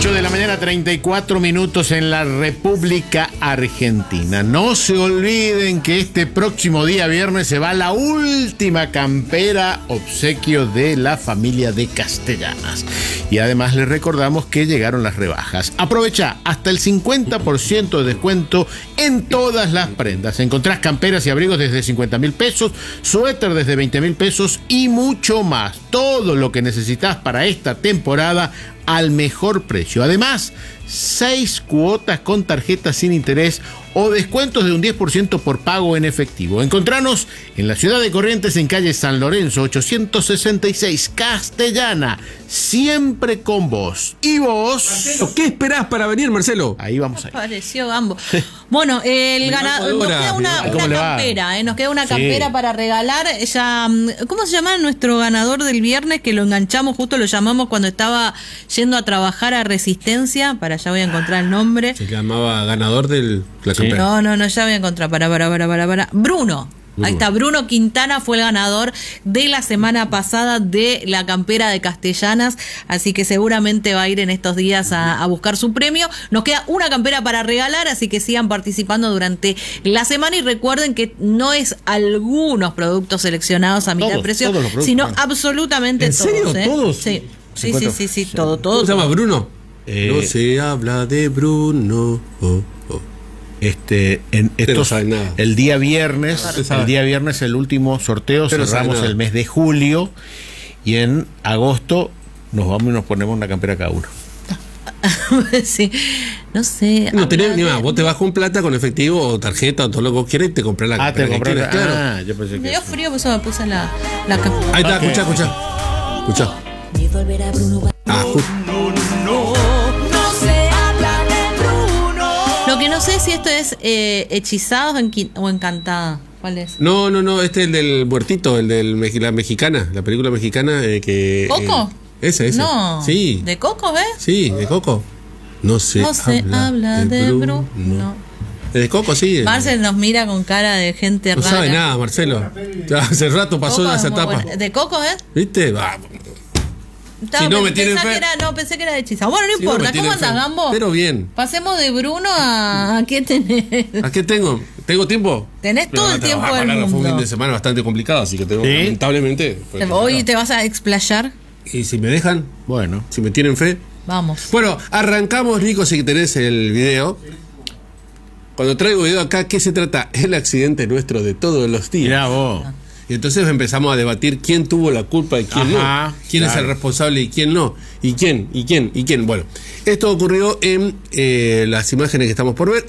8 de la mañana, 34 minutos en la República Argentina. No se olviden que este próximo día viernes se va la última campera obsequio de la familia de Castellanas. Y además les recordamos que llegaron las rebajas. Aprovecha hasta el 50% de descuento en todas las prendas. Encontrás camperas y abrigos desde 50.000 pesos, suéter desde 20.000 pesos y mucho más. Todo lo que necesitas para esta temporada al mejor precio. Además, 6 cuotas con tarjetas sin interés o descuentos de un 10% por pago en efectivo. Encontranos en la ciudad de Corrientes, en calle San Lorenzo 866, Castellana, siempre con vos. ¿Y vos? Marcelo, ¿qué esperás para venir, Marcelo? Ahí vamos a ir. Pareció Gambo. Bueno, el ganador, nos queda una campera, nos queda una campera para regalar. Ya, ¿cómo se llama nuestro ganador del viernes? Que lo enganchamos, justo lo llamamos cuando estaba yendo a trabajar a Resistencia. Para allá voy a encontrar el nombre. Se llamaba ganador de la campera. No, ya voy a encontrar. Para. Bruno. Ahí está, Bruno Quintana fue el ganador de la semana pasada de la campera de Castellanas, así que seguramente va a ir en estos días a buscar su premio. Nos queda una campera para regalar, así que sigan participando durante la semana y recuerden que no es algunos productos seleccionados a mitad de precio, sino absolutamente todos. ¿En serio? ¿Todos? Sí, todo. ¿Cómo se llama, Bruno? No se habla de Bruno. El día viernes el último sorteo, cerramos el mes de julio y en agosto nos vamos y nos ponemos una campera cada uno. Sí, no sé. No tenés ni más, vos te vas con plata, con efectivo o tarjeta o todo lo que vos quieras y te comprás la campera. Te comprás claro. Yo pensé que me dio frío, por eso me puse la campera. Ahí está, escucha. Lo que no sé si esto es Hechizados o Encantada. ¿Cuál es? No, este es el del Muertito, el de la mexicana, la película mexicana que... ¿Coco? Ese. No. Sí. ¿De Coco, ves? Sí, de Coco. No se habla de Bruno. No. De Coco, sí. Marcel nos mira con cara de gente rara. No sabe nada, Marcelo. Hace rato pasó esa etapa. ¿De Coco, ¿Viste? Si no me tienen fe. Pensé que era de Hechizados. Bueno, no importa. ¿Cómo andas, Gambo? Pero bien. Pasemos de Bruno a ¿qué tenés? ¿A qué tengo? ¿Tengo tiempo? Tenés todo el tiempo del mundo. Fue un fin de semana bastante complicado, así que lamentablemente... ¿Hoy te vas a explayar? Y si me dejan, bueno, si me tienen fe. Vamos. Bueno, arrancamos, Nico, si tenés el video. Cuando traigo video acá, ¿qué se trata? El accidente nuestro de todos los días. Mirá vos. Y entonces empezamos a debatir quién tuvo la culpa y quién no. ¿Quién es el responsable y quién no? ¿Y quién? Bueno, esto ocurrió en las imágenes que estamos por ver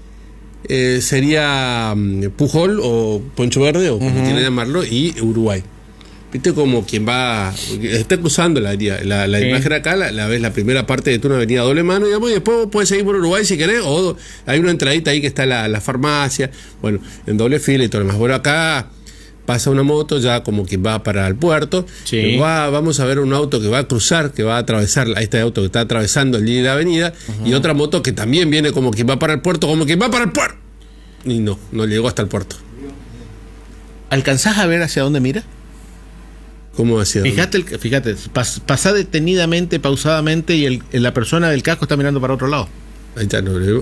en sería Pujol o Poncho Verde, o como quieran llamarlo, y Uruguay. Viste como quien va, está cruzando la imagen acá, la ves la primera parte de una avenida doble mano, digamos, y después puedes seguir por Uruguay si querés, o hay una entradita ahí que está la farmacia, bueno, en doble fila y todo lo demás. Bueno, acá pasa una moto ya como quien va para el puerto, vamos a ver un auto que va a cruzar, que va a atravesar, este auto que está atravesando el día de la avenida, y otra moto que también viene como quien va para el puerto, y no llegó hasta el puerto. ¿Alcanzás a ver hacia dónde mira? ¿Cómo hacia dónde? Fíjate, pasá detenidamente, pausadamente, y la persona del casco está mirando para otro lado. Ahí está,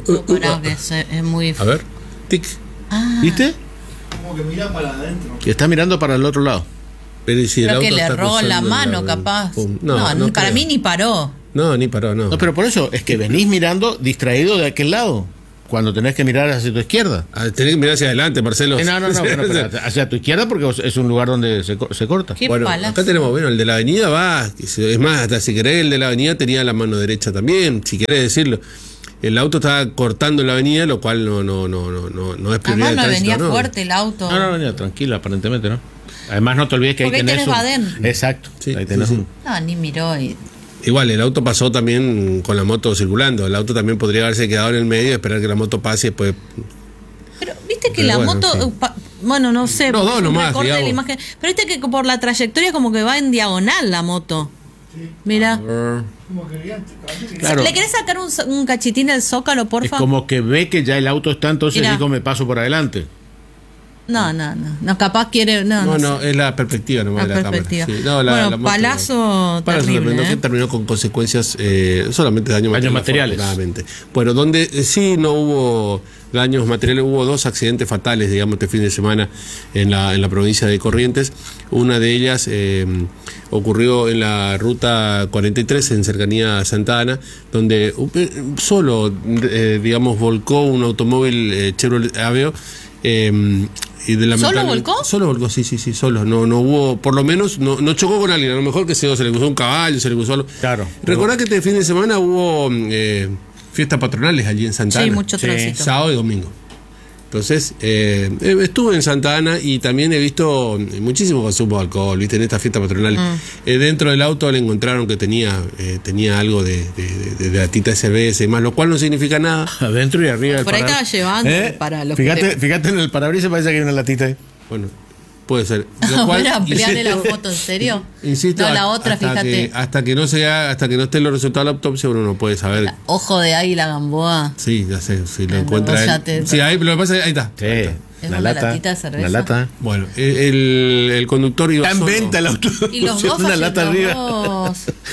es muy... A ver, tic. ¿Viste? Como que mira para adentro. Que está mirando para el otro lado. Pero ¿y si el creo auto que le erró la mano, capaz. No, para mí ni paró. No, ni paró, no. No, pero por eso, es que venís mirando distraído de aquel lado, cuando tenés que mirar hacia tu izquierda. Tenés que mirar hacia adelante, Marcelo. No, pero hacia tu izquierda, porque es un lugar donde se corta. Bueno, acá tenemos, el de la avenida va, es más, hasta si querés, el de la avenida tenía la mano derecha también, si querés decirlo. El auto estaba cortando la avenida, lo cual no es prioridad. Además no venía fuerte el auto. No venía tranquilo, aparentemente, ¿no? Además no te olvides que porque ahí tenés Badén. Exacto, sí, ahí tenés un... No, ni miró. Igual, el auto pasó también con la moto circulando. El auto también podría haberse quedado en el medio y esperar que la moto pase y después... Pero viste que la moto... Sí. Bueno, no sé. Dos nomás, de la imagen, pero viste que por la trayectoria como que va en diagonal la moto. Sí. Mira. Claro. ¿Le querés sacar un cachitín del zócalo, porfa? Es como que ve que ya el auto está, entonces digo, me paso por adelante. No, capaz quiere. No, es la perspectiva nomás de la cámara. Sí. No, bueno, Palazzo terrible, que terminó con consecuencias solamente daños materiales. Bueno, donde sí no hubo daños materiales, hubo 2 accidentes fatales, digamos, este fin de semana en la provincia de Corrientes. Una de ellas ocurrió en la ruta 43 en cercanía a Santa Ana, donde digamos, volcó un automóvil Chevrolet Aveo. ¿Solo volcó? Solo volcó, sí, solo. No hubo, por lo menos, no chocó con alguien. A lo mejor que se le cruzó un caballo, se le cruzó algo. Claro. Recordá que este fin de semana hubo fiestas patronales allí en Santa Ana. Sí, mucho tránsito. Sábado y domingo. Entonces, estuve en Santa Ana y también he visto muchísimo consumo de alcohol, ¿viste? En esta fiesta patronal. Dentro del auto le encontraron que tenía algo de latita de cerveza y más, lo cual no significa nada. Adentro y arriba del Por ahí estaba llevando para los fíjate en el parabrisas, parece que hay una latita ahí. Bueno, puede ser. Ampliarle la foto, ¿en serio? Insisto, no, la otra, fíjate. Hasta que no esté los resultados de la autopsia, uno no puede saber. Ojo de águila Gamboa. Sí, ya sé, si lo encuentra él. Sí, ahí, pero lo que pasa es que ahí está. Sí. Es una latita de cerveza. Una lata. Bueno, el conductor iba solo. Está en venta el auto. Y los dos una lata arriba.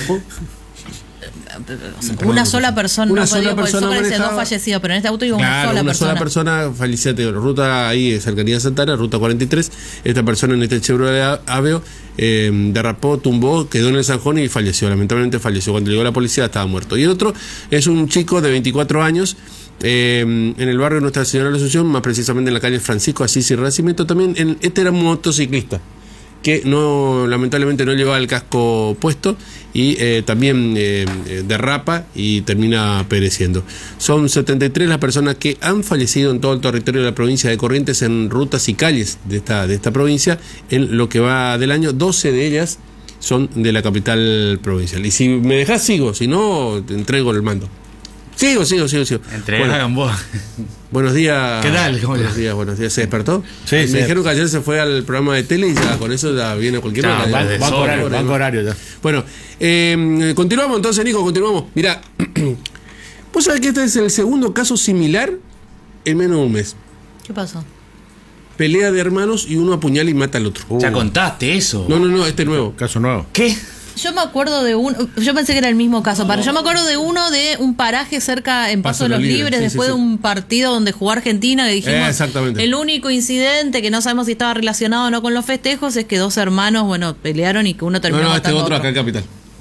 Una sola persona. Una sola persona manejaba. 2 fallecidos, pero en este auto iba una sola persona fallecida. Ruta ahí, cercanía de Santana, ruta 43. Esta persona en este Chevrolet Aveo derrapó, tumbó, quedó en el zanjón y falleció. Lamentablemente falleció. Cuando llegó la policía estaba muerto. Y el otro es un chico de 24 años. En el barrio Nuestra Señora de la Asunción, más precisamente en la calle Francisco Asís y Renacimiento. También este era un motociclista que lamentablemente no llevaba el casco puesto y también derrapa y termina pereciendo. Son 73 las personas que han fallecido en todo el territorio de la provincia de Corrientes en rutas y calles de esta provincia en lo que va del año. 12 de ellas son de la capital provincial. Y si me dejás sigo, si no te entrego el mando. Sigo. Entrega a Gamboa. Buenos días. ¿Qué tal? Buenos días. ¿Se despertó? Sí, me dijeron que ayer se fue al programa de tele y ya con eso ya viene cualquier hora. Banco horario ya. Bueno, continuamos entonces, Nico, continuamos. Mirá, vos sabés que este es el segundo caso similar en menos de un mes. ¿Qué pasó? Pelea de hermanos y uno apuñala y mata al otro. Ya contaste eso. No, este nuevo. Caso nuevo. ¿Qué? Yo me acuerdo de uno, yo pensé que era el mismo caso, pero yo me acuerdo de uno de un paraje cerca en Paso de los Libres, después de un partido donde jugó Argentina, que dijimos, exactamente. El único incidente que no sabemos si estaba relacionado o no con los festejos es que 2 hermanos, pelearon y que uno terminó matando otro acá en Capital.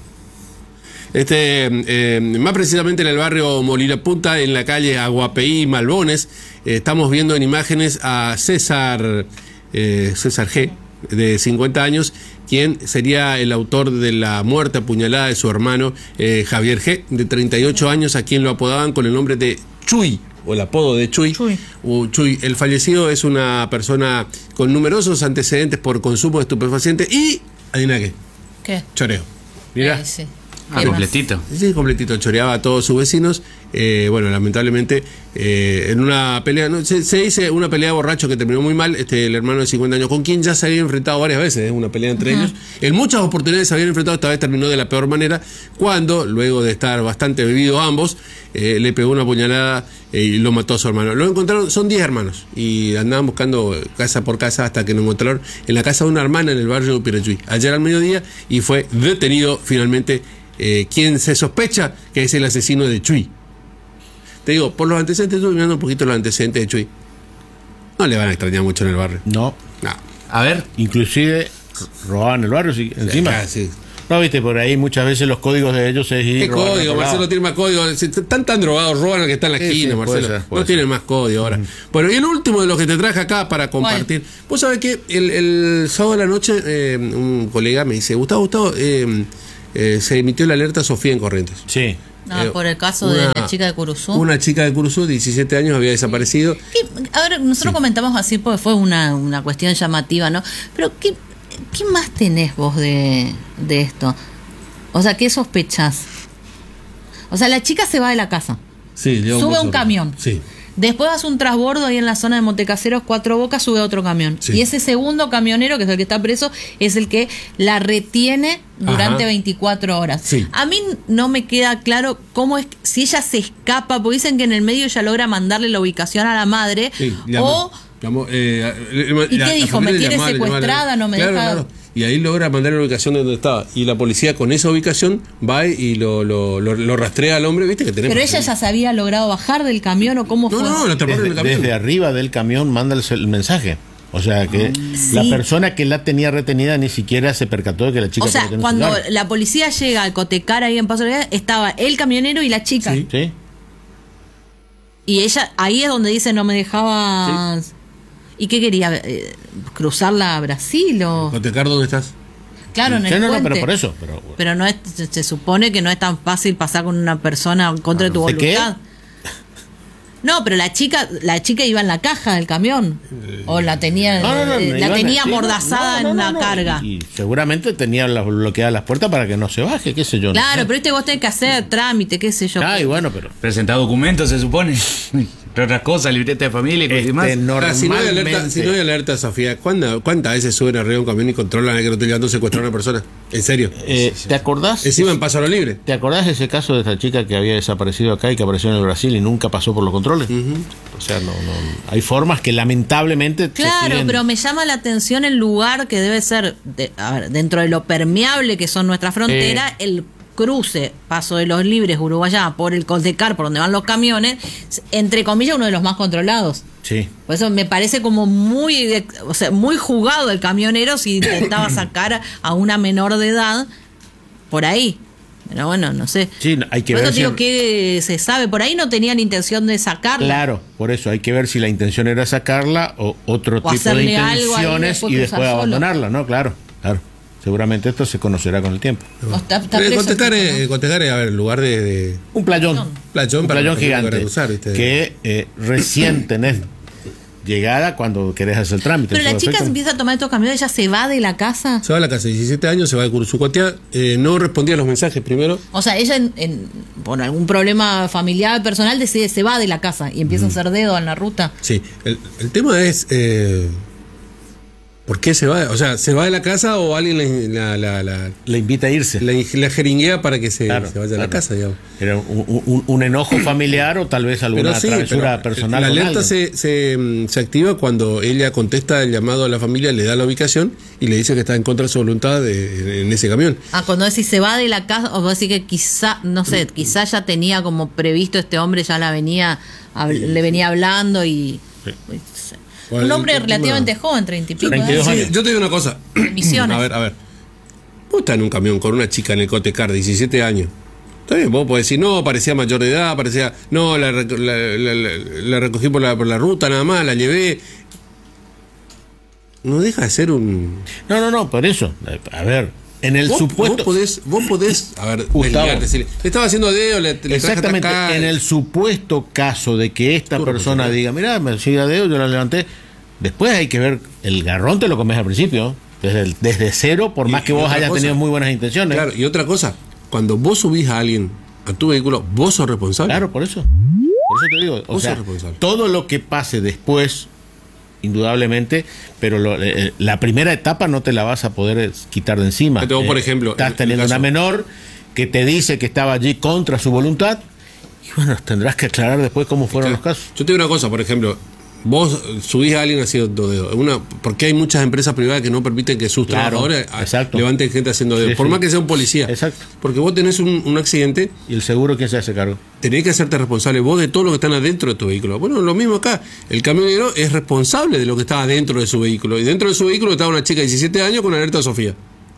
Más precisamente en el barrio Molina Punta, en la calle Aguapeí y Malbones, estamos viendo en imágenes a César G, de 50 años, quien sería el autor de la muerte apuñalada de su hermano Javier G, de 38 años, a quien lo apodaban con el nombre de Chuy, o el apodo de Chuy. Chuy. El fallecido es una persona con numerosos antecedentes por consumo de estupefacientes y, ¿adivina qué? ¿Qué? Choreo. Mirá. Sí. Completito. Sí, completito, choreaba a todos sus vecinos. Bueno, lamentablemente, en una pelea, se dice una pelea de borracho que terminó muy mal, el hermano de 50 años, con quien ya se había enfrentado varias veces, una pelea entre ellos. En muchas oportunidades se habían enfrentado, esta vez terminó de la peor manera, cuando, luego de estar bastante bebidos ambos, le pegó una puñalada y lo mató a su hermano. Lo encontraron, son 10 hermanos, y andaban buscando casa por casa hasta que lo encontraron en la casa de una hermana en el barrio de Pirachuy, ayer al mediodía, y fue detenido finalmente quien se sospecha que es el asesino de Chuy. Te digo, por los antecedentes, estoy mirando un poquito los antecedentes de Chuy. No le van a extrañar mucho en el barrio. No. A ver. Inclusive robaban el barrio encima. Sí. No, viste, por ahí muchas veces los códigos de ellos es ir. ¿Qué código? Marcelo tiene más código. Están tan drogados, roban al que está en la esquina, Marcelo. No tienen más código ahora. Bueno, y el último de los que te traje acá para compartir. ¿Cuál? Vos sabés que el sábado de la noche un colega me dice, Gustavo, se emitió la alerta Sofía en Corrientes. Sí. Por el caso de la chica de Curuzú. Una chica de Curuzú, 17 años, había desaparecido. A ver, nosotros comentamos así porque fue una cuestión llamativa, ¿no? Pero ¿qué más tenés vos de esto? O sea, ¿qué sospechás? O sea, la chica se va de la casa. Sí, sube a un camión. Sí. Después hace un trasbordo ahí en la zona de Montecaseros, 4 Bocas, sube a otro camión. Sí. Y ese segundo camionero, que es el que está preso, es el que la retiene durante 24 horas. Sí. A mí no me queda claro cómo es, si ella se escapa, porque dicen que en el medio ella logra mandarle la ubicación a la madre, ¿Y qué dijo? ¿Me tiene secuestrada? ¿No me deja? Claro. Y ahí logra mandar la ubicación de donde estaba. Y la policía con esa ubicación va y lo rastrea al hombre, ¿viste? Pero ella ya se había logrado bajar del camión o cómo fue. No, la atraparon en el camión. Desde arriba del camión manda el mensaje. O sea que la persona que la tenía retenida ni siquiera se percató de que la chica... O sea, cuando la policía llega al Cotecar ahí en Paso de la Vida, estaba el camionero y la chica. Sí. Y ella, ahí es donde dice no me dejaba... Sí. ¿Y qué quería? ¿Cruzarla a Brasil o...? ¿Cotecar dónde estás? Claro, en el puente. No, pero por eso. Pero no es, se supone que no es tan fácil pasar con una persona en contra de tu voluntad. No, pero la chica iba en la caja del camión. O la tenía tenía amordazada en una carga. Y seguramente tenía bloqueadas las puertas para que no se baje, qué sé yo. Claro, pero vos tenés que hacer trámite, qué sé yo. Y bueno, pero... Presentar documentos, se supone. Entre otras cosas, libreta de familia y demás. Si no hay alerta, Sofía, ¿cuántas veces suben arriba un camión y controlan que no te llevando a secuestrar a una persona? ¿En serio? ¿Te acordás? Encima en Paso a lo Libre. ¿Te acordás de ese caso de esa chica que había desaparecido acá y que apareció en el Brasil y nunca pasó por los controles? O sea, no. Hay formas que lamentablemente... Claro, pero me llama la atención el lugar que debe ser, dentro de lo permeable que son nuestras fronteras, el cruce, Paso de los Libres, Uruguayá, por el Cotecar, por donde van los camiones, entre comillas, uno de los más controlados. Sí. Por eso me parece como muy jugado el camionero si intentaba sacar a una menor de edad por ahí. Pero bueno, no sé. Sí, hay que ver. Por eso digo que se sabe, por ahí no tenían intención de sacarla. Claro, por eso hay que ver si la intención era sacarla o otro tipo de intenciones y después abandonarla, ¿no? Claro. Seguramente esto se conocerá con el tiempo. Cotecar es, a ver, el lugar de... Un playón. Un playón gigante. Que recién tenés llegada cuando querés hacer el trámite. Pero la chica empieza a tomar estos camiones, ella se va de la casa. Se va de la casa, 17 años, se va de Cursucotea, no respondía a los mensajes primero. O sea, ella por algún problema familiar, personal, decide, se va de la casa y empieza a hacer dedo en la ruta. Sí, el tema es... ¿por qué se va? O sea, ¿se va de la casa o alguien le invita a irse? La jeringuea para que se vaya de la casa, digamos. Era un enojo familiar o tal vez alguna travesura personal. La alerta se activa cuando ella contesta el llamado a la familia, le da la ubicación y le dice que está en contra de su voluntad en ese camión. Cuando decís se va de la casa, o vos decís que quizá ya tenía como previsto este hombre, ya le venía hablando y... Sí. Un hombre relativamente joven, 30 y pico. 32 años. Yo te digo una cosa. Misiones. A ver. Vos estás en un camión con una chica en el Cotecar, 17 años. Está bien, vos podés decir, no, parecía mayor de edad, no, la recogí por la ruta nada más, la llevé. No deja de ser un... No, por eso. A ver, en el supuesto... Vos podés, a ver, decirle, le estaba haciendo dedo, le exactamente, acá. En el supuesto caso de que esta persona diga, mirá, me sigue a dedo, yo la levanté, después hay que ver, el garrón te lo comes al principio, desde cero, por más que vos hayas tenido muy buenas intenciones. Claro, y otra cosa, cuando vos subís a alguien a tu vehículo, vos sos responsable. Claro, por eso te digo, vos sos responsable. Todo lo que pase después, indudablemente, pero la primera etapa no te la vas a poder quitar de encima. Entonces, por ejemplo, estás teniendo una menor que te dice que estaba allí contra su voluntad y bueno, tendrás que aclarar después cómo fueron los casos. Yo te digo una cosa, por ejemplo, vos subís a alguien haciendo dedo, porque hay muchas empresas privadas que no permiten que sus trabajadores levanten gente haciendo dedo, por más que sea un policía. Exacto. Porque vos tenés un accidente. ¿Y el seguro quién se hace cargo? Tenés que hacerte responsable vos de todo lo que están adentro de tu vehículo. Bueno, lo mismo acá. El camionero es responsable de lo que estaba dentro de su vehículo. Y dentro de su vehículo estaba una chica de 17 años con alerta de Sofía.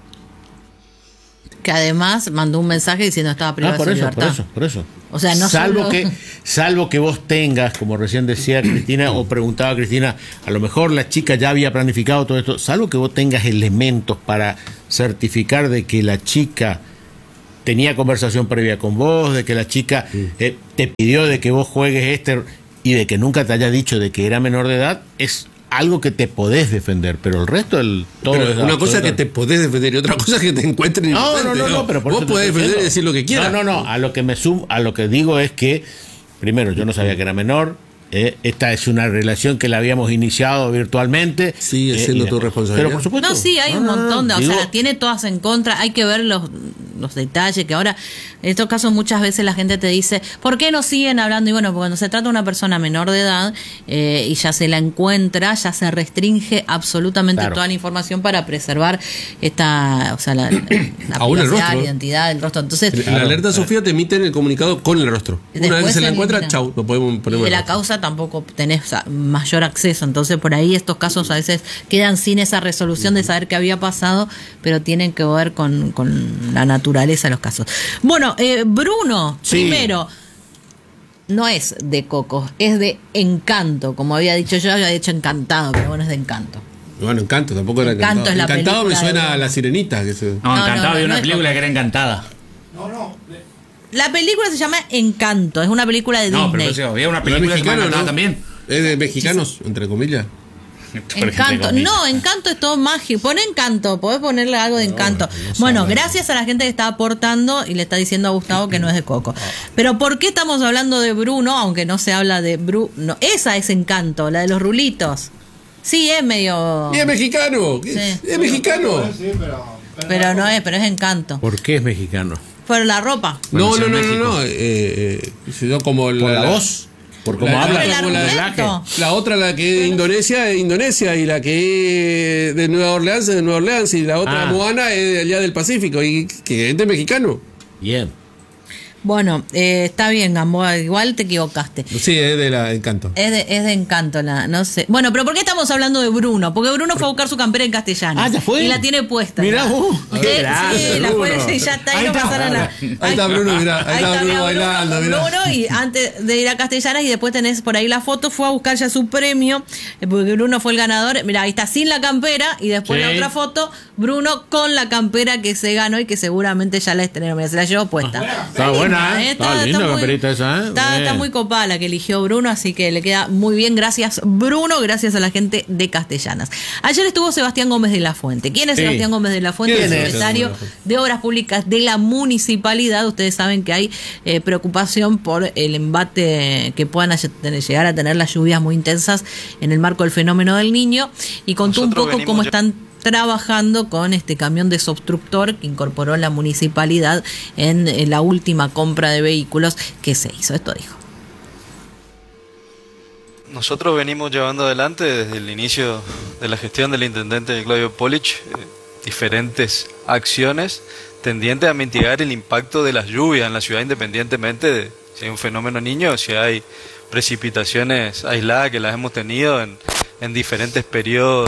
Que además mandó un mensaje diciendo estaba privada de su libertad. Por eso. O sea, no salvo que vos tengas, como recién decía Cristina, o preguntaba Cristina, a lo mejor la chica ya había planificado todo esto, salvo que vos tengas elementos para certificar de que la chica tenía conversación previa con vos, de que la chica te pidió de que vos juegues y de que nunca te haya dicho de que era menor de edad, es algo que te podés defender, pero el resto una cosa es que te podés defender y otra cosa es que te encuentren no, pero vos podés defender y decir lo que quieras. No, a lo que digo es que primero yo no sabía que era menor. Esta es una relación que la habíamos iniciado virtualmente. Sigue siendo tu responsabilidad. Pero por supuesto. No, sí, hay un montón de... O sea, tiene todas en contra. Hay que ver los detalles, que ahora en estos casos muchas veces la gente te dice, ¿por qué no siguen hablando? Y bueno, porque cuando se trata de una persona menor de edad y ya se la encuentra, ya se restringe absolutamente toda la información para preservar la privacidad, la identidad del rostro. Entonces, la alerta Sofía te emite el comunicado con el rostro. Una vez que se la encuentra, chau, no podemos poner. Y de la causa tampoco tenés mayor acceso, entonces por ahí estos casos a veces quedan sin esa resolución de saber qué había pasado, pero tienen que ver con la naturaleza de los casos. Bueno, Bruno, primero, no es de Coco, es de Encanto, como había dicho yo, había dicho Encantado, pero bueno, es de Encanto. Bueno, Encanto, tampoco era Encanto. Es la Encantado me película suena a La Sirenita. No, Encantado, había una película que era Encantada. La película se llama Encanto, es una película de Disney. No, pero había una película mexicana también. Es de mexicanos, entre comillas. Encanto, no, Encanto es todo mágico. Pon Encanto, podés ponerle algo de Encanto. Bueno, gracias a la gente que está aportando y le está diciendo a Gustavo que no es de Coco. Pero ¿por qué estamos hablando de Bruno, aunque no se habla de Bruno? Esa es Encanto, la de los rulitos. Sí, es medio... Y es mexicano, es mexicano. Pero no es, pero es Encanto. ¿Por qué es mexicano? Por la ropa. No, sino como por la voz. Por cómo habla, como la otra, la que es Indonesia, es Indonesia, y la que es de Nueva Orleans, es de Nueva Orleans, y la otra Moana es de allá del Pacífico, y que es de mexicano. Bien. Bueno, está bien, Gamboa, igual te equivocaste. Sí, es de la Encanto. Es de Encanto, no sé. Bueno, pero ¿por qué estamos hablando de Bruno? Porque Bruno fue a buscar su campera en castellano. ¿Ya fue? Y la tiene puesta. Mirá vos. Sí, la fue, ya está, ahí no pasaron nada. Ahí está Bruno, mirá, ahí está Bruno bailando, mirá. Bruno, y antes de ir a Castellanas, y después tenés por ahí la foto, fue a buscar ya su premio, porque Bruno fue el ganador. Mirá, ahí está sin la campera, y después la otra foto, Bruno con la campera que se ganó y que seguramente ya la estrenó. Mira, se la llevó puesta. Está buena, linda camperita esa, Está muy copada la que eligió Bruno, así que le queda muy bien. Gracias, Bruno, gracias a la gente de Castellanas. Ayer estuvo Sebastián Gómez de la Fuente. ¿Quién es Sebastián Gómez de la Fuente? El secretario de Obras Públicas de la municipalidad. Ustedes saben que hay preocupación por el embate que puedan llegar a tener las lluvias muy intensas en el marco del fenómeno del Niño, y contó un poco cómo están trabajando con este camión desobstructor que incorporó la municipalidad en la última compra de vehículos que se hizo. Esto dijo. Nosotros venimos llevando adelante desde el inicio de la gestión del intendente Claudio Polich diferentes acciones tendientes a mitigar el impacto de las lluvias en la ciudad, independientemente de si hay un fenómeno Niño o si hay precipitaciones aisladas, que las hemos tenido en diferentes periodos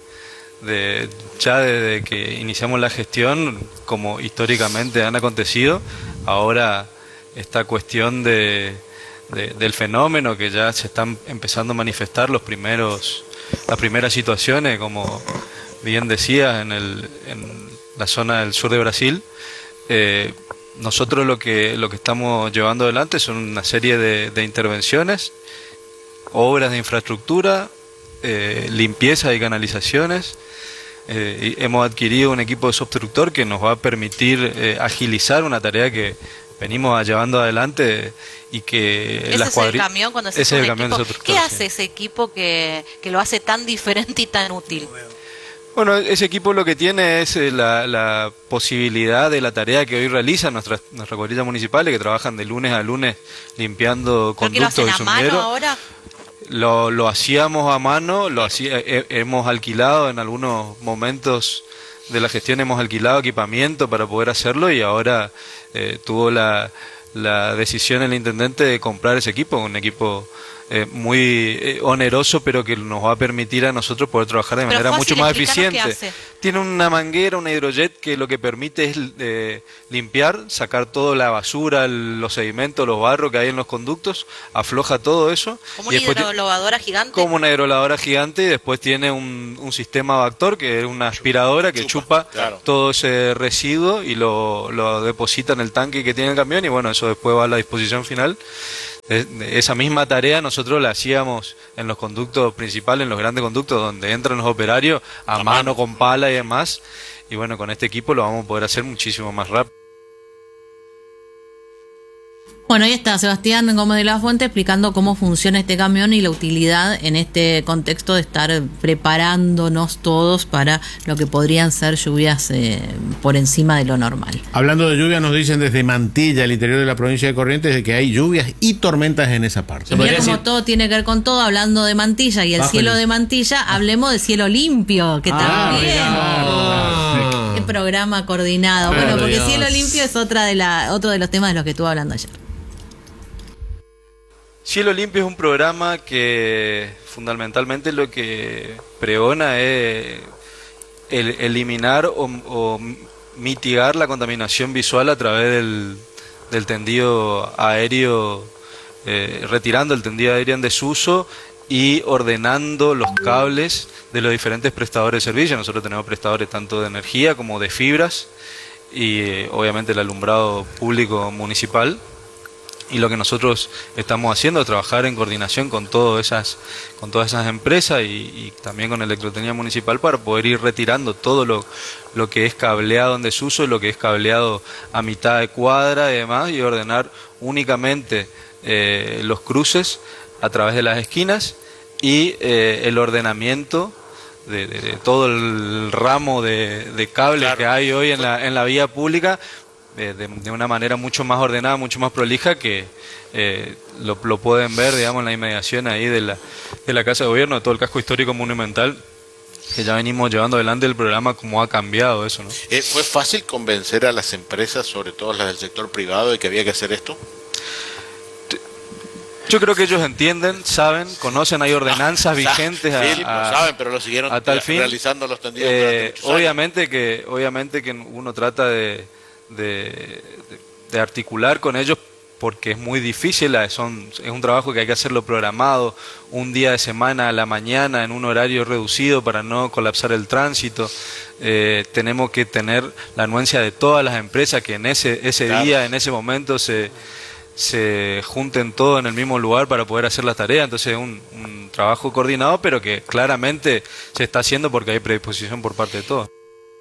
ya desde que iniciamos la gestión, como históricamente han acontecido. Ahora esta cuestión del fenómeno, que ya se están empezando a manifestar las primeras situaciones, como bien decías, en la zona del sur de Brasil. Nosotros lo que estamos llevando adelante son una serie de intervenciones, obras de infraestructura, limpieza y canalizaciones. Hemos adquirido un equipo de desobstructor que nos va a permitir agilizar una tarea que venimos llevando adelante, y que ese es el camión cuando se ese es el camión desobstructor. ¿Qué hace ese equipo que lo hace tan diferente y tan útil? Bueno, ese equipo lo que tiene es la posibilidad de la tarea que hoy realizan nuestras cuadrillas municipales, que trabajan de lunes a lunes limpiando conductos y sumideros. Ahora lo hacíamos a mano, hemos alquilado en algunos momentos de la gestión, hemos alquilado equipamiento para poder hacerlo, y ahora tuvo la decisión el intendente de comprar ese equipo, un equipo muy oneroso, pero que nos va a permitir a nosotros poder trabajar de manera mucho más eficiente. Tiene una manguera, una hidrojet, que lo que permite es limpiar, sacar toda la basura, los sedimentos, los barros que hay en los conductos, afloja todo eso. ¿Como una hidrolavadora gigante? Como una hidrolavadora gigante, y después tiene un sistema Bactor, que es una aspiradora que chupa todo ese residuo y lo deposita en el tanque que tiene el camión, y bueno, eso después va a la disposición final. Esa misma tarea nosotros la hacíamos en los conductos principales, en los grandes conductos donde entran los operarios a mano, con pala y demás, y bueno, con este equipo lo vamos a poder hacer muchísimo más rápido. Bueno, ahí está Sebastián Gómez de la Fuente explicando cómo funciona este camión y la utilidad en este contexto de estar preparándonos todos para lo que podrían ser lluvias por encima de lo normal. Hablando de lluvia, nos dicen desde Mantilla, el interior de la provincia de Corrientes, de que hay lluvias y tormentas en esa parte. Y mira como todo tiene que ver con todo, hablando de Mantilla y el cielo de Mantilla, hablemos de cielo limpio, que también... Qué programa coordinado. Bueno, porque cielo limpio es otro de los temas de los que estuve hablando ayer. Cielo Limpio es un programa que fundamentalmente lo que pregona es eliminar o mitigar la contaminación visual a través del tendido aéreo, retirando el tendido aéreo en desuso y ordenando los cables de los diferentes prestadores de servicios. Nosotros tenemos prestadores tanto de energía como de fibras y obviamente el alumbrado público municipal. Y lo que nosotros estamos haciendo es trabajar en coordinación con todas esas empresas y también con Electrotenía Municipal para poder ir retirando todo lo que es cableado en desuso, lo que es cableado a mitad de cuadra y demás, y ordenar únicamente los cruces a través de las esquinas y el ordenamiento de todo el ramo de cable que hay hoy en la vía pública, de una manera mucho más ordenada, mucho más prolija, que lo pueden ver, digamos, en la inmediación ahí de la Casa de Gobierno, de todo el casco histórico monumental, que ya venimos llevando adelante el programa, cómo ha cambiado eso, ¿no? ¿Fue fácil convencer a las empresas, sobre todo las del sector privado, de que había que hacer esto? Yo creo que ellos entienden, saben, conocen, hay ordenanzas vigentes saben, pero lo siguieron a tal fin, realizando los tendidos. Obviamente que uno trata de articular con ellos, porque es muy difícil, es un trabajo que hay que hacerlo programado, un día de semana a la mañana en un horario reducido para no colapsar el tránsito. Tenemos que tener la anuencia de todas las empresas que en ese día, en ese momento se junten todos en el mismo lugar para poder hacer las tareas. Entonces es un trabajo coordinado, pero que claramente se está haciendo porque hay predisposición por parte de todos.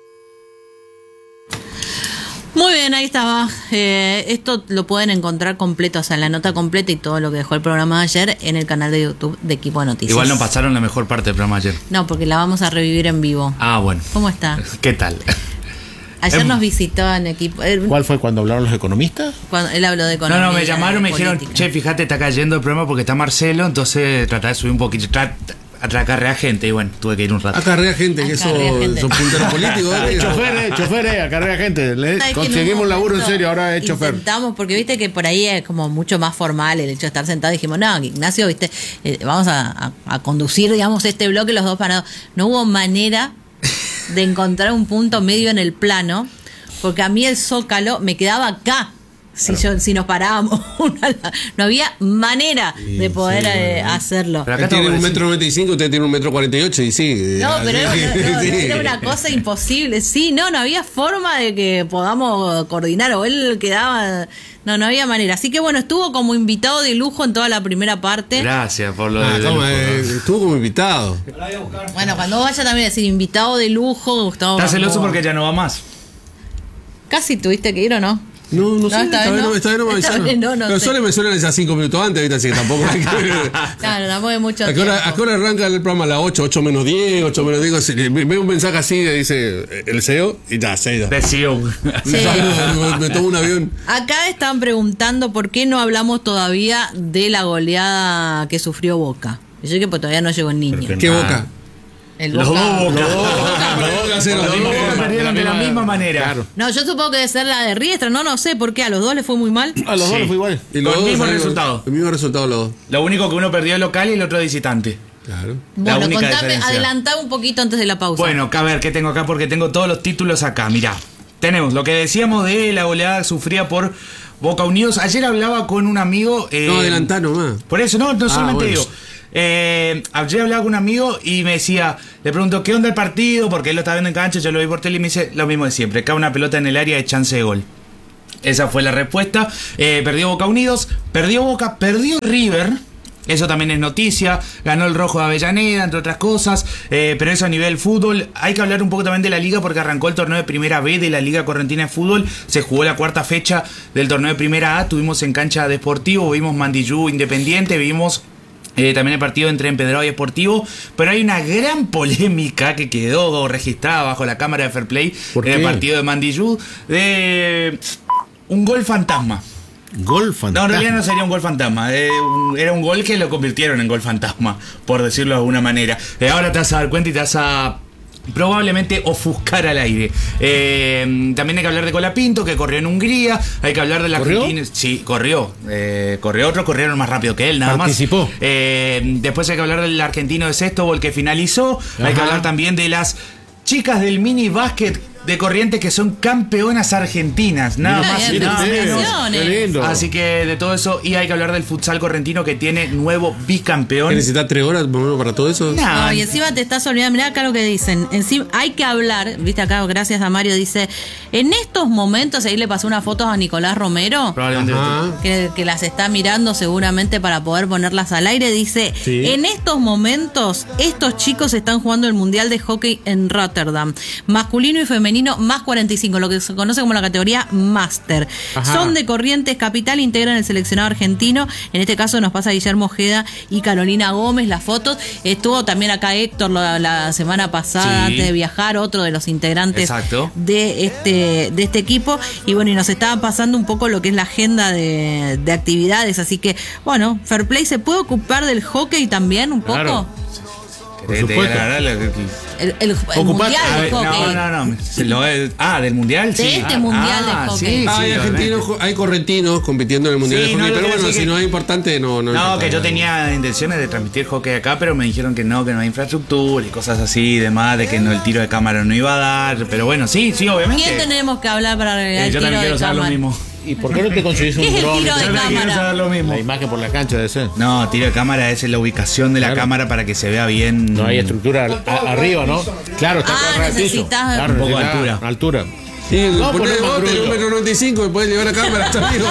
Muy bien, ahí estaba. Esto lo pueden encontrar completo, o sea, la nota completa y todo lo que dejó el programa de ayer en el canal de YouTube de Equipo de Noticias. Igual no pasaron la mejor parte del programa ayer. No, porque la vamos a revivir en vivo. Ah, bueno. ¿Cómo está? ¿Qué tal? Ayer nos visitó en Equipo. ¿Cuál fue cuando hablaron los economistas? Cuando él habló de economía. No, me llamaron, me dijeron, política. che, fíjate, está cayendo el programa porque está Marcelo, entonces trata de subir un poquito. Acarrea gente y bueno, tuve que ir un rato. Acarrea gente, que son punteros políticos. Chofer, acarrea gente. Conseguimos un laburo en serio, ahora es chofer. Intentamos, porque viste que por ahí es como mucho más formal el hecho de estar sentado. Dijimos, no, Ignacio, viste, vamos a conducir, digamos, este bloque los dos parados. No hubo manera de encontrar un punto medio en el plano, porque a mí el Zócalo me quedaba acá. Si nos parábamos, no había manera de poder hacerlo. Pero acá tiene 1,95 m, usted tiene 1,48 m y sí. No, pero era una cosa imposible. Sí, no había forma de que podamos coordinar, o él quedaba... No había manera. Así que bueno, estuvo como invitado de lujo en toda la primera parte. Gracias por lo estuvo como invitado. Bueno, cuando vaya también a decir invitado de lujo, Gustavo. ¿Estás celoso porque ya no va más? Casi tuviste que ir, ¿o no? No sé, esta vez no me avisaron. Pero sé. solo me suenan esas 5 minutos antes, ahorita, así que tampoco hay que... Claro, tampoco hay mucho ¿A qué hora arranca el programa? A las 8 menos 10, 8 menos 10. Veo un mensaje así que dice el CEO y ya, se de CEO. Sí. Me tomo un avión. Acá están preguntando por qué no hablamos todavía de la goleada que sufrió Boca. Yo sé que pues todavía no llegó el niño. ¿Qué Boca? El Los Boca. dos Boca. Los Perdieron de la misma manera. Claro. No, yo supongo que debe ser la de Riestra, no sé por qué, a los dos les fue muy mal. A los dos les fue igual. Y Con el mismo resultado. El mismo resultado los dos. Lo único que uno perdió el local y el otro de visitante. Claro. Bueno, única contame, diferencia. adelantá un poquito antes de la pausa. Bueno, a ver, ¿qué tengo acá? Porque tengo todos los títulos acá. Mirá, tenemos lo que decíamos de la goleada sufrida por Boca Unidos. Ayer hablaba con un amigo... No, adelantá nomás. Por eso, no solamente bueno. digo... ayer hablaba con un amigo y me decía, le pregunto ¿qué onda el partido? Porque él lo estaba viendo en cancha, yo lo vi por tele y me dice lo mismo de siempre, cae una pelota en el área de chance de gol. Esa fue la respuesta. Perdió Boca Unidos, perdió Boca, perdió River. eso también es noticia. Ganó el Rojo de Avellaneda, entre otras cosas. Pero eso a nivel fútbol. Hay que hablar un poco también de la liga, porque arrancó el torneo de Primera B de la Liga Correntina de Fútbol. Se jugó la cuarta fecha del torneo de Primera A. Tuvimos en cancha de Sportivo, vimos Mandillú Independiente, vimos también el partido entre Empedrado y Sportivo. Pero hay una gran polémica que quedó registrada bajo la cámara de Fair Play en el partido de Mandillú, de un gol fantasma. ¿Gol fantasma? No, en realidad no sería un gol fantasma. Era un gol que lo convirtieron en gol fantasma, por decirlo de alguna manera. Ahora te vas a dar cuenta y te vas a probablemente ofuscar al aire. También hay que hablar de Colapinto, que corrió en Hungría. Hay que hablar del argentino. Sí, corrió. Otros corrieron más rápido que él, nada Participó. más. Después hay que hablar del argentino de Sexto, que finalizó. Hay que hablar también de las chicas del mini básquet de Corrientes, que son campeonas argentinas, nada más y nada menos. Así que de todo eso, y hay que hablar del futsal correntino, que tiene nuevo bicampeón. ¿Necesitas 3 horas para todo eso? No, y encima te estás olvidando, mirá acá lo que dicen. Encima hay que hablar, viste acá, gracias a Mario, dice, en estos momentos, ahí le pasó una foto a Nicolás Romero, que las está mirando seguramente para poder ponerlas al aire, dice, en estos momentos, estos chicos están jugando el Mundial de Hockey en Rotterdam, masculino y femenino más 45, lo que se conoce como la categoría Master. Son de Corrientes Capital, integran el seleccionado argentino. En este caso nos pasa Guillermo Ojeda y Carolina Gómez las fotos. Estuvo también acá Héctor la semana pasada, antes de viajar, otro de los integrantes de este equipo. Y bueno, y nos estaba pasando un poco lo que es la agenda de actividades. Así que, bueno, Fair Play se puede ocupar del hockey también un poco. Claro. Por supuesto. El mundial de hockey. No. ¿Del mundial? De este mundial de hockey. Hay correntinos compitiendo en el mundial de hockey, pero bueno, si no es importante, no. No, que yo tenía intenciones de transmitir hockey acá, pero me dijeron que no hay infraestructura y cosas así y demás, de que el tiro de cámara no iba a dar. Pero bueno, sí, obviamente. ¿Quién tenemos que hablar para arreglar el tiro de cámara? Yo también quiero saber lo mismo. ¿Y por qué no te conseguís un dron? Tiro de cámara. Lo mismo. La imagen por la cancha debe ser. No, tiro de cámara es la ubicación de la cámara para que se vea bien. No hay estructura arriba, ¿no? Claro, está todo el piso. Necesitas un poco de altura. Sí, ponés vos, tenés 1,95 m, me podés llevar a cámara, está amigo.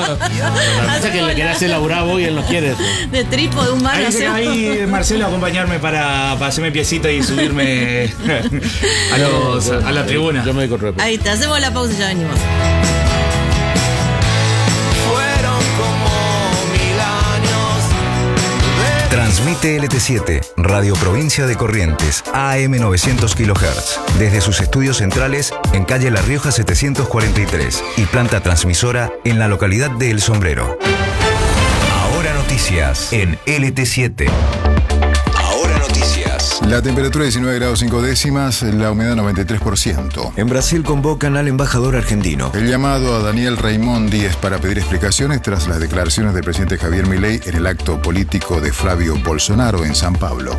Pasa que le querés hacer laburar vos y él no quiere eso. De trípode humano. Ahí Marcelo acompañarme para hacerme piecito y subirme a la tribuna. Yo me doy con repo. Ahí te hacemos la pausa y ya venimos. Transmite LT7, Radio Provincia de Corrientes, AM 900 kHz, desde sus estudios centrales en calle La Rioja 743 y planta transmisora en la localidad de El Sombrero. Ahora noticias en LT7. Ahora noticias. La temperatura 19 grados 5 décimas, la humedad 93%. En Brasil convocan al embajador argentino. El llamado a Daniel Raimondi es para pedir explicaciones tras las declaraciones del presidente Javier Milei en el acto político de Flavio Bolsonaro en San Pablo.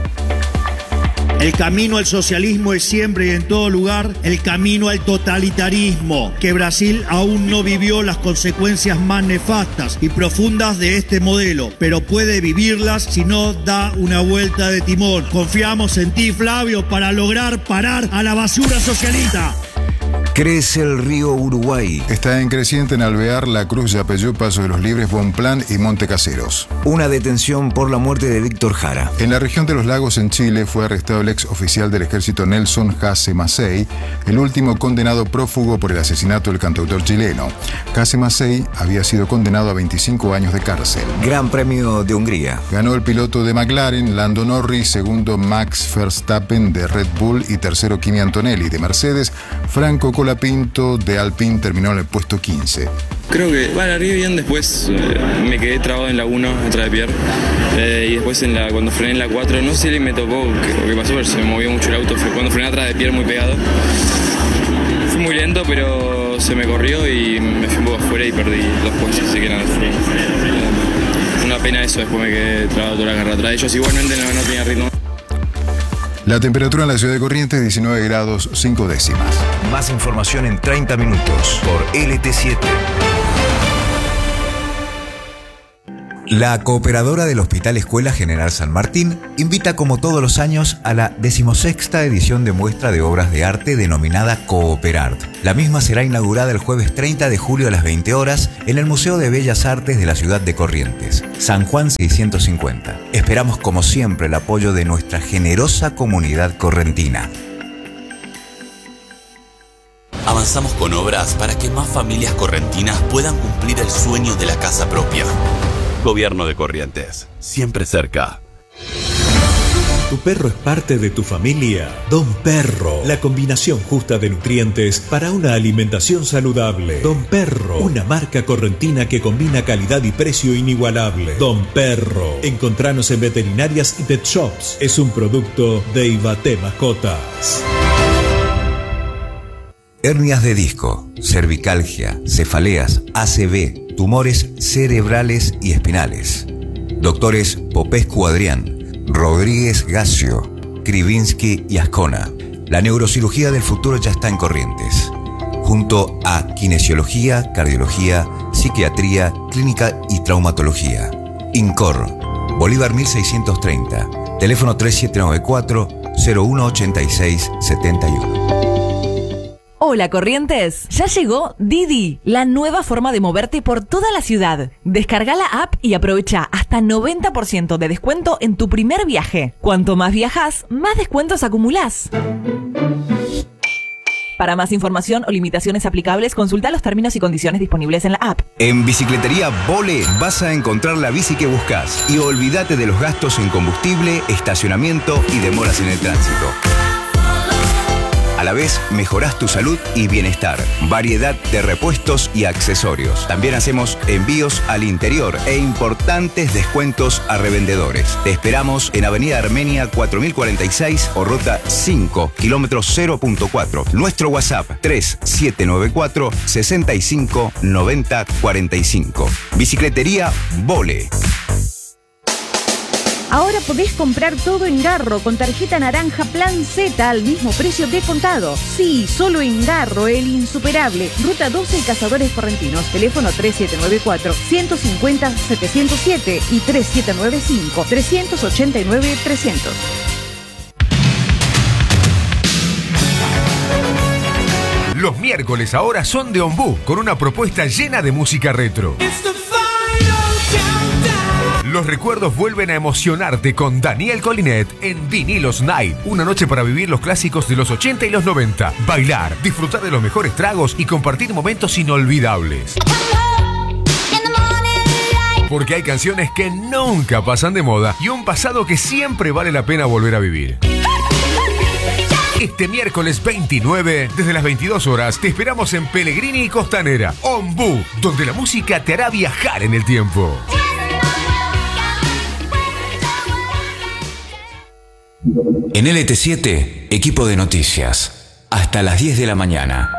El camino al socialismo es siempre y en todo lugar el camino al totalitarismo, que Brasil aún no vivió las consecuencias más nefastas y profundas de este modelo, pero puede vivirlas si no da una vuelta de timón. Confiamos en ti, Flavio, para lograr parar a la basura socialista. Crece el río Uruguay. Está en creciente en Alvear, La Cruz, Yapeyú, Paso de los Libres, Bonplan y Monte Caseros. Una detención por la muerte de Víctor Jara. En la región de los Lagos, en Chile, fue arrestado el ex oficial del ejército Nelson Jase Macei, el último condenado prófugo por el asesinato del cantautor chileno. Jase Macei había sido condenado a 25 años de cárcel. Gran Premio de Hungría. Ganó el piloto de McLaren, Lando Norris, segundo Max Verstappen de Red Bull y tercero Kimi Antonelli de Mercedes. Franco Colapinto de Alpine terminó en el puesto 15. Creo que largué bien, después me quedé trabado en la 1 atrás de Pierre y después cuando frené en la 4, no sé si me tocó lo que pasó, pero se me movió mucho el auto, cuando frené atrás de Pierre muy pegado. Fui muy lento, pero se me corrió y me fui un poco afuera y perdí 2 puestos, así que nada, una pena eso, después me quedé trabado toda la carrera atrás de ellos, igualmente no tenía ritmo. La temperatura en la ciudad de Corrientes, 19 grados 5 décimas. Más información en 30 minutos por LT7. La cooperadora del Hospital Escuela General San Martín invita como todos los años a la 16ª edición de muestra de obras de arte denominada Cooperart. La misma será inaugurada el jueves 30 de julio a las 20 horas en el Museo de Bellas Artes de la ciudad de Corrientes, San Juan 650. Esperamos como siempre el apoyo de nuestra generosa comunidad correntina. Avanzamos con obras para que más familias correntinas puedan cumplir el sueño de la casa propia. Gobierno de Corrientes, siempre cerca. ¿Tu perro es parte de tu familia? Don Perro, la combinación justa de nutrientes para una alimentación saludable. Don Perro, una marca correntina que combina calidad y precio inigualable. Don Perro, encontranos en veterinarias y pet shops. Es un producto de Ibaté Mascotas. Hernias de disco, cervicalgia, cefaleas, ACV, tumores cerebrales y espinales. Doctores Popescu Adrián, Rodríguez Gacio, Krivinsky y Ascona. La neurocirugía del futuro ya está en Corrientes. Junto a kinesiología, cardiología, psiquiatría, clínica y traumatología. INCOR, Bolívar 1630, teléfono 3794-018671. Hola Corrientes, ya llegó Didi, la nueva forma de moverte por toda la ciudad. Descarga la app y aprovecha hasta 90% de descuento en tu primer viaje. Cuanto más viajas, más descuentos acumulás. Para más información o limitaciones aplicables, consulta los términos y condiciones disponibles en la app. En Bicicletería Bole vas a encontrar la bici que buscas y olvídate de los gastos en combustible, estacionamiento y demoras en el tránsito. A la vez, mejorás tu salud y bienestar. Variedad de repuestos y accesorios. También hacemos envíos al interior e importantes descuentos a revendedores. Te esperamos en Avenida Armenia 4046 o Ruta 5, kilómetro 0.4. Nuestro WhatsApp 3794 65 90 45. Bicicletería Bole. Ahora podés comprar todo en Garro con tarjeta naranja Plan Z al mismo precio de contado. Sí, solo en Garro, el insuperable. Ruta 12 y Cazadores Correntinos. Teléfono 3794-150-707 y 3795-389-300. Los miércoles ahora son de Ombú, con una propuesta llena de música retro. Los recuerdos vuelven a emocionarte con Daniel Colinet en Vinilos Night. Una noche para vivir los clásicos de los 80 y los 90. Bailar, disfrutar de los mejores tragos y compartir momentos inolvidables. Porque hay canciones que nunca pasan de moda y un pasado que siempre vale la pena volver a vivir. Este miércoles 29, desde las 22 horas, te esperamos en Pellegrini y Costanera, Ombú, donde la música te hará viajar en el tiempo. En LT7, equipo de noticias. Hasta las 10 de la mañana.